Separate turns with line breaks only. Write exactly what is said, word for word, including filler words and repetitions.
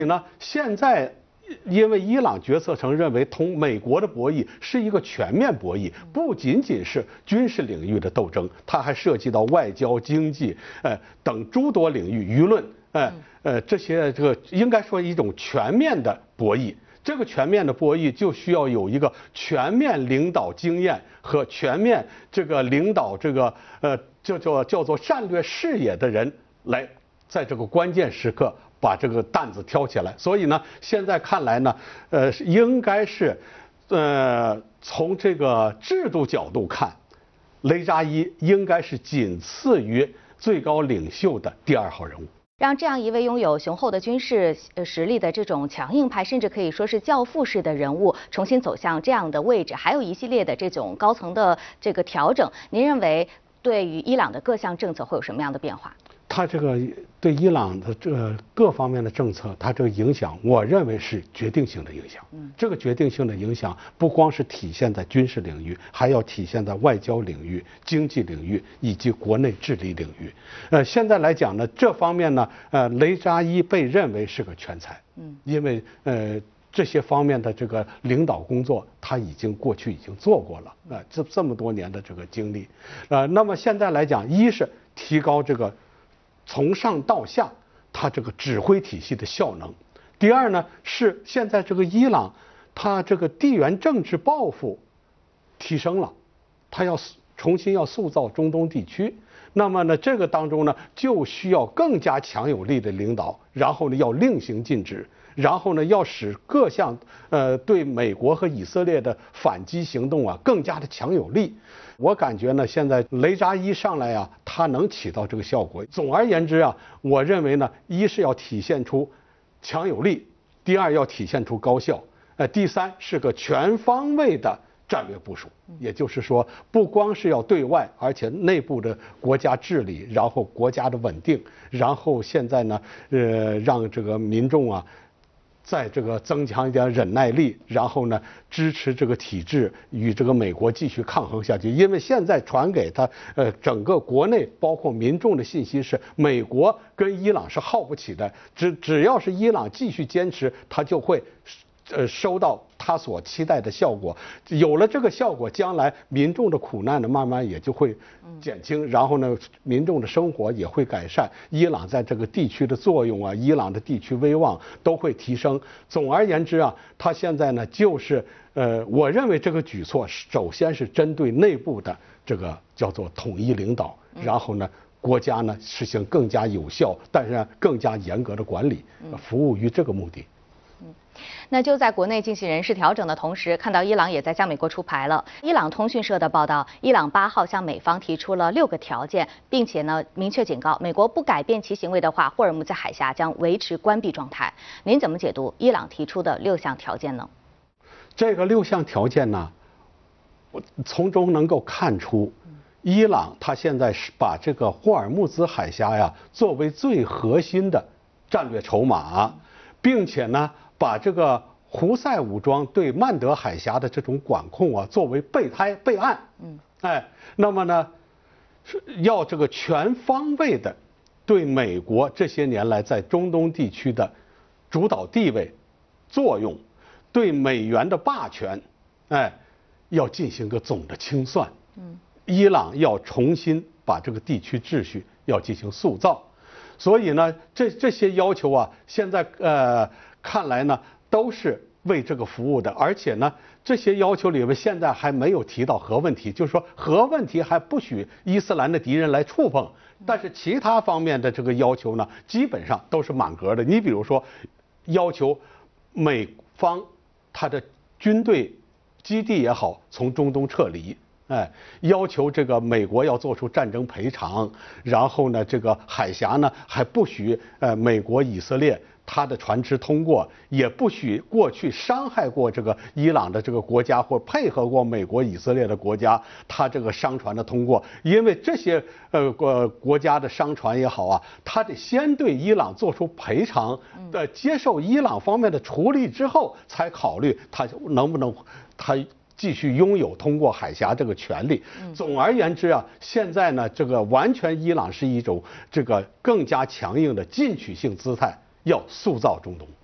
呢，现在因为伊朗决策层认为同美国的博弈是一个全面博弈，不仅仅是军事领域的斗争，它还涉及到外交、经济，呃等诸多领域，舆论，呃呃这些这个应该说一种全面的博弈。这个全面的博弈就需要有一个全面领导经验和全面这个领导这个呃叫叫叫做战略视野的人来在这个关键时刻把这个担子挑起来。所以呢，现在看来呢，呃，应该是呃从这个制度角度看，雷扎伊应该是仅次于最高领袖的第二号人物。
让这样一位拥有雄厚的军事实力的这种强硬派，甚至可以说是教父式的人物，重新走向这样的位置，还有一系列的这种高层的这个调整，您认为对于伊朗的各项政策会有什么样的变化？
他这个对伊朗的这个各方面的政策，他这个影响，我认为是决定性的影响。嗯，这个决定性的影响不光是体现在军事领域，还要体现在外交领域、经济领域以及国内治理领域。呃，现在来讲呢，这方面呢，呃，雷扎伊被认为是个全才。嗯，因为呃。这些方面的这个领导工作，他已经过去已经做过了，啊、呃，这这么多年的这个经历，呃，那么现在来讲，一是提高这个从上到下他这个指挥体系的效能，第二呢是现在这个伊朗，他这个地缘政治抱负提升了，他要重新要塑造中东地区。那么呢，这个当中呢，就需要更加强有力的领导，然后呢，要令行禁止，然后呢，要使各项呃对美国和以色列的反击行动啊更加的强有力。我感觉呢，现在雷扎伊上来啊，他能起到这个效果。总而言之啊，我认为呢，一是要体现出强有力，第二要体现出高效，呃，第三是个全方位的战略部署，也就是说，不光是要对外，而且内部的国家治理，然后国家的稳定，然后现在呢，呃，让这个民众啊，在这个增强一点忍耐力，然后呢，支持这个体制与这个美国继续抗衡下去。因为现在传给他呃整个国内包括民众的信息是，美国跟伊朗是耗不起的，只只要是伊朗继续坚持，他就会。呃，收到他所期待的效果，有了这个效果，将来民众的苦难呢，慢慢也就会减轻，然后呢，民众的生活也会改善，伊朗在这个地区的作用啊，伊朗的地区威望都会提升。总而言之啊，他现在呢，就是呃，我认为这个举措首先是针对内部的这个叫做统一领导，然后呢。国家呢实行更加有效，但是更加严格的管理，服务于这个目的。
嗯，那就在国内进行人事调整的同时，看到伊朗也在向美国出牌了。伊朗通讯社的报道，伊朗八号向美方提出了六个条件，并且呢明确警告，美国不改变其行为的话，霍尔木兹海峡将维持关闭状态。您怎么解读伊朗提出的六项条件呢？
这个六项条件呢，我从中能够看出。伊朗他现在是把这个霍尔木兹海峡呀作为最核心的战略筹码，并且呢把这个胡塞武装对曼德海峡的这种管控啊作为备胎备案。嗯，哎，那么呢是要这个全方位的对美国这些年来在中东地区的主导地位、作用，对美元的霸权，哎，要进行个总的清算。嗯。伊朗要重新把这个地区秩序要进行塑造，所以呢，这这些要求啊，现在呃看来呢都是为这个服务的，而且呢，这些要求里面现在还没有提到核问题，就是说核问题还不许伊斯兰的敌人来触碰，但是其他方面的这个要求呢，基本上都是满格的。你比如说，要求美方他的军队基地也好，从中东撤离。哎，要求这个美国要做出战争赔偿，然后呢，这个海峡呢还不许呃美国、以色列它的船只通过，也不许过去伤害过这个伊朗的这个国家或配合过美国、以色列的国家，它这个商船的通过，因为这些呃国国家的商船也好啊，它得先对伊朗做出赔偿，呃，接受伊朗方面的处理之后，才考虑它能不能它。继续拥有通过海峡这个权利。总而言之啊，现在呢，这个完全伊朗是一种这个更加强硬的进取性姿态，要塑造中东。